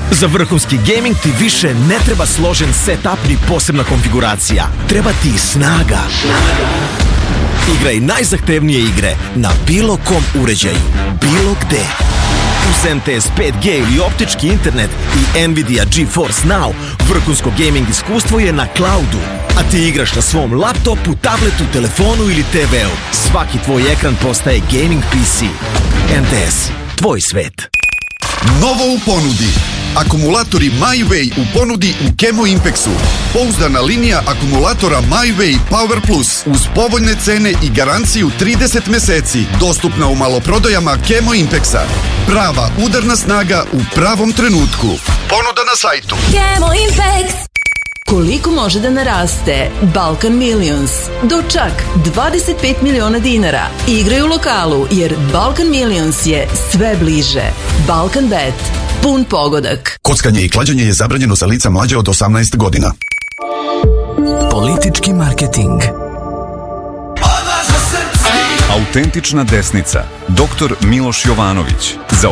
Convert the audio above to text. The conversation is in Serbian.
Za vrhunski gaming ti više ne treba složen setup ni posebna konfiguracija. Treba ti snaga. Igraj najzahtevnije igre na bilo kom uređaju, bilo gde. Uz MTS 5G ili optički internet i Nvidia GeForce Now, vrhunsko gaming iskustvo je na cloudu. A ti igraš na svom laptopu, tabletu, telefonu ili TV-u. Svaki tvoj ekran postaje gaming PC. MTS, tvoj svet. Novo u ponudi. Akumulatori MyWay u ponudi u Chemo Impexu. Pouzdana linija akumulatora MyWay Power Plus uz povoljne cene i garanciju 30 meseci. Dostupna u maloprodajama Chemo Impexa. Prava udarna snaga u pravom trenutku. Ponuda na sajtu. Chemo Impex. Koliko može da naraste Balkan Millions? Do čak 25 miliona dinara. Igraj u lokalu jer Balkan Millions je sve bliže. Balkan Bet. Pun pogodak. Kockanje i klađenje je zabranjeno za lica mlađe od 18 godina. Politički marketing. Autentična desnica. Dr. Miloš Jovanović. Za